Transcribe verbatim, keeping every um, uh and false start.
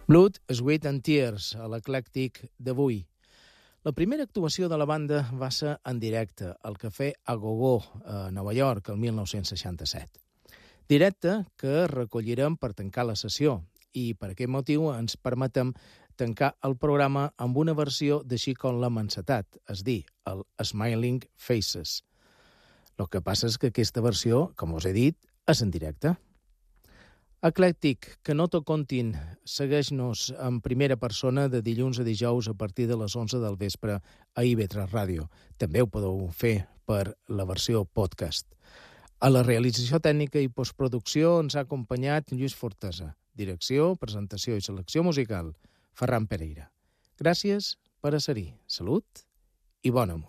Blood, Sweat and Tears, a l'Eclèctic d'avui. La primera actuació de la banda va ser en directe, al Cafè Agogó, a Nova York, el mil nou-cents seixanta-set. Directe que recollirem per tancar la sessió i per aquest motiu ens permetem tancar el programa amb una versió d'Així com l'hem encetat, és dir, el Smiling Faces. El que passa és que aquesta versió, com us he dit, és en directe. Eclèctic, que no t'ho contin, segueix-nos en primera persona de dilluns a dijous a partir de les onze del vespre a I V tres Ràdio. També ho podeu fer per la versió podcast. A la realització tècnica i postproducció ens ha acompanyat Lluís Fortesa. Direcció, presentació i selecció musical, Ferran Pereira. Gràcies per a ser-hi. Salut i bona música.